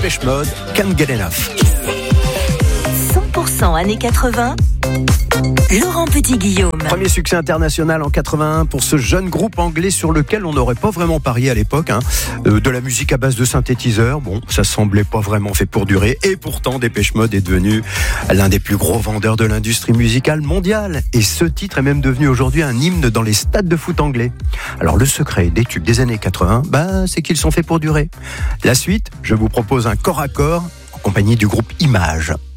Dépêche Mode, Can't Get Enough. 100% années 80, Laurent Petit-Guillaume. Premier succès international en 81 pour ce jeune groupe anglais sur lequel on n'aurait pas vraiment parié à l'époque. De la musique à base de synthétiseurs, bon, ça semblait pas vraiment fait pour durer. Et pourtant, Dépêche Mode est devenu l'un des plus gros vendeurs de l'industrie musicale mondiale. Et ce titre est même devenu aujourd'hui un hymne dans les stades de foot anglais. Alors le secret des tubes des années 80, c'est qu'ils sont faits pour durer. La suite, je vous propose un corps à corps en compagnie du groupe Image.